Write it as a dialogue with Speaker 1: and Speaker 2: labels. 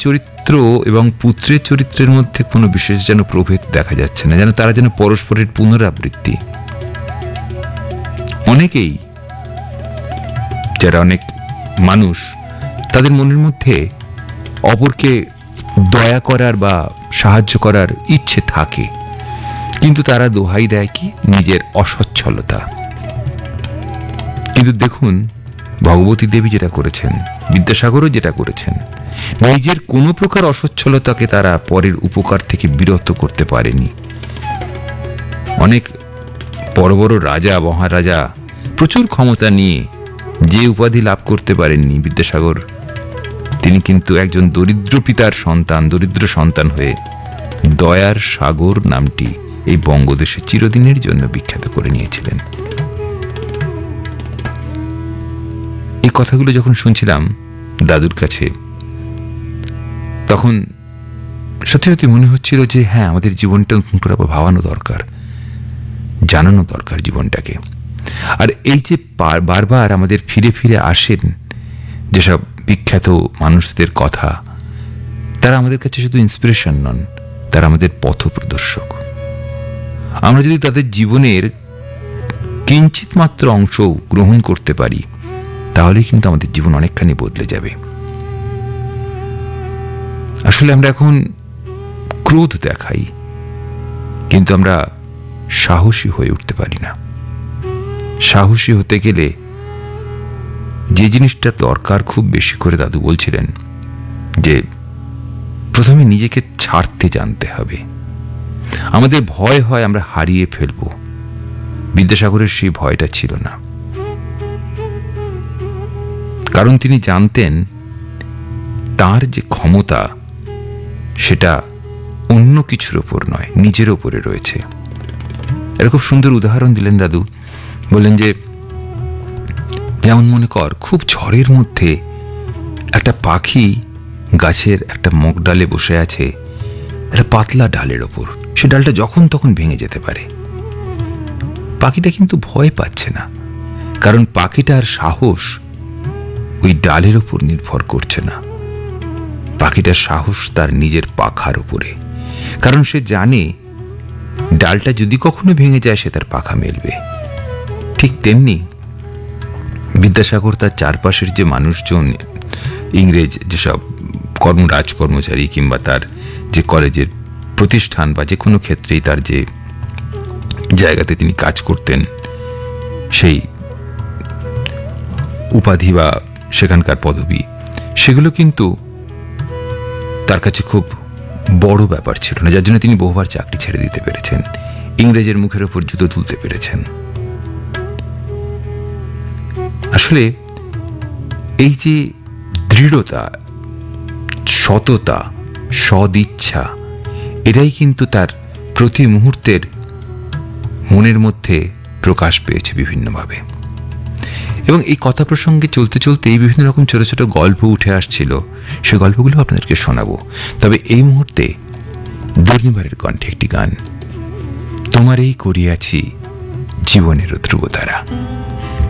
Speaker 1: চরিত্র এবং পুত্রের চরিত্রের মধ্যে কোনো বিশেষ যেন প্রভেদ দেখা যাচ্ছে না, যেন তারা যেন পরস্পরের পুনরাবৃত্তি। অনেকেই, যারা অনেক মানুষ, তাদের মনের মধ্যে অপরকে দয়া করার বা সাহায্য করার ইচ্ছে থাকে, কিন্তু তারা দোহাই দেয় কি নিজের অসচ্ছলতা। কিন্তু দেখুন, ভগবতী দেবী যেটা করেছেন, বিদ্যাসাগরও যেটা করেছেন, নিজের কোনো প্রকার অসচ্ছলতাকে তারা পরের উপকার থেকে বিরত করতে পারেনি। অনেক বড় বড় রাজা মহারাজা প্রচুর ক্ষমতা নিয়ে যে উপাধি লাভ করতে পারেননি, বিদ্যাসাগর তিনি কিন্তু একজন দরিদ্র পিতার সন্তান, দরিদ্র সন্তান হয়ে দয়ার সাগর নামটি এই বঙ্গদেশে চিরদিনের জন্য বিখ্যাত করে নিয়েছিলেন। এই কথাগুলো যখন শুনছিলাম দাদুর কাছে, তখন সত্যি সত্যি মনে হচ্ছিল যে হ্যাঁ, আমাদের জীবনটা নতুন করে ভাবানো দরকার, জানানো দরকার জীবনটাকে। আর এই যে বারবার আমাদের ফিরে ফিরে আসেন যেসব বিখ্যাত মানুষদের কথা, তারা আমাদের কাছে শুধু ইন্সপিরেশন নন, তারা আমাদের পথ প্রদর্শক। আমরা যদি তাদের জীবনের কিঞ্চিত মাত্র অংশ গ্রহণ করতে পারি, তাহলেই কিন্তু আমাদের জীবন অনেকখানি বদলে যাবে। আসলে আমরা এখন ক্রোধ দেখাই, কিন্তু আমরা সাহসী হয়ে উঠতে পারি না। সাহসী হতে গেলে যে জিনিসটা দরকার খুব বেশি করে দাদু বলছিলেন, যে প্রথমে নিজেকে ছাড়তে জানতে হবে। আমাদের ভয় হয় আমরা হারিয়ে ফেলব, বিদ্যাসাগরের সেই ভয়টা ছিল না, কারণ তিনি জানতেন তার যে ক্ষমতা সেটা অন্য কিছুর ওপর নয়, নিজের ওপরে রয়েছে। এর খুব সুন্দর উদাহরণ দিলেন দাদু। বললেন যে যেমন মনে কর, খুব ঝড়ের মধ্যে একটা পাখি গাছের একটা মগ ডালে বসে আছে, একটা পাতলা ডালের ওপর, সে ডালটা যখন তখন ভেঙে যেতে পারে। পাখিটা কিন্তু ভয় পাচ্ছে না, কারণ পাখিটার সাহস ওই ডালের উপর নির্ভর করছে না, পাখিটার সাহস তার নিজের পাখার উপরে, কারণ সে জানে ডালটা যদি কখনো ভেঙে যায় সে তার পাখা মেলবে। ঠিক তেমনি বিদ্যাসাগর তার চারপাশের যে মানুষজন, ইংরেজ যেসব রাজকর্মচারী কিংবা তার যে কলেজের প্রতিষ্ঠান বা যে কোনো ক্ষেত্রেই তার যে জায়গাতে তিনি কাজ করতেন, সেই উপাধি বা সেখানকার পদবি, সেগুলো কিন্তু তার কাছে খুব বড় ব্যাপার ছিল না, যার জন্য তিনি বহুবার চাকরি ছেড়ে দিতে পেরেছেন, ইংরেজের মুখের ওপর জুতো তুলতে পেরেছেন। আসলে এই যে দৃঢ়তা, সততা, সদিচ্ছা, এটাই কিন্তু তার প্রতি মুহূর্তের মনের মধ্যে প্রকাশ পেয়েছে বিভিন্নভাবে। এবং এই কথা প্রসঙ্গে চলতে চলতে এই বিভিন্ন রকম ছোট ছোট গল্প উঠে আসছিল, সে গল্পগুলো আপনাদেরকে শোনাবো। তবে এই মুহূর্তে দুর্নিবারের কণ্ঠে একটি গান, তোমার এই করিয়াছি জীবনের ধ্রুবতারা।